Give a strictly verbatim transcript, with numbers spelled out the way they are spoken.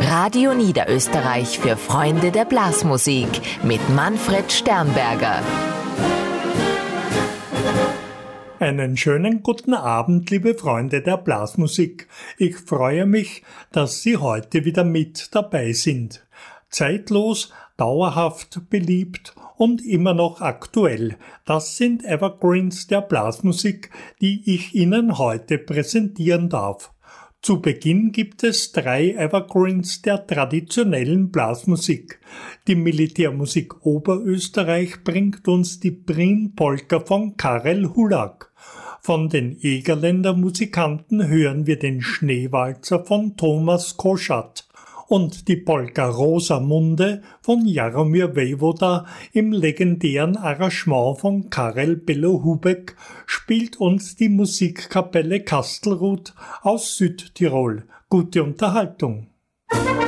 Radio Niederösterreich für Freunde der Blasmusik mit Manfred Sternberger. Einen schönen guten Abend, liebe Freunde der Blasmusik. Ich freue mich, dass Sie heute wieder mit dabei sind. Zeitlos, dauerhaft beliebt und immer noch aktuell. Das sind Evergreens der Blasmusik, die ich Ihnen heute präsentieren darf. Zu Beginn gibt es drei Evergreens der traditionellen Blasmusik. Die Militärmusik Oberösterreich bringt uns die Prien-Polka von Karel Hulak. Von den Egerländer Musikanten hören wir den Schneewalzer von Thomas Koschat und die Polka Rosamunde von Jaromir Vejvoda im legendären Arrangement von Karel Belohubek spielt uns die Musikkapelle Kastelruth aus Südtirol. Gute Unterhaltung!